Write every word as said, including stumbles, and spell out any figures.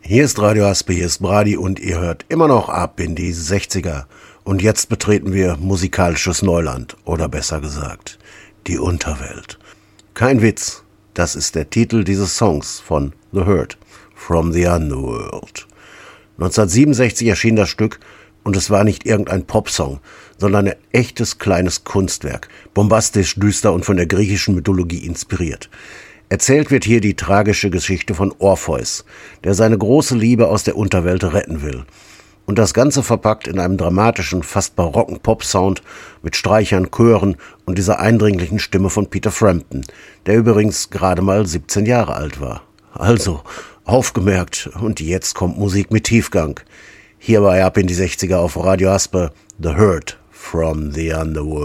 Hier ist Radio Aspe, hier ist Brady und ihr hört immer noch ab in die sechziger. Und jetzt betreten wir musikalisches Neuland, oder besser gesagt, die Unterwelt. Kein Witz, das ist der Titel dieses Songs von The Hurt, From the Underworld. neunzehnhundertsiebenundsechzig erschien das Stück und es war nicht irgendein Popsong, sondern ein echtes kleines Kunstwerk, bombastisch, düster und von der griechischen Mythologie inspiriert. Erzählt wird hier die tragische Geschichte von Orpheus, der seine große Liebe aus der Unterwelt retten will. Und das Ganze verpackt in einem dramatischen, fast barocken Pop-Sound mit Streichern, Chören und dieser eindringlichen Stimme von Peter Frampton, der übrigens gerade mal siebzehn Jahre alt war. Also, aufgemerkt, und jetzt kommt Musik mit Tiefgang. Hier bei Ab in die sechziger auf Radio Aspe, The Hurt from the Underworld.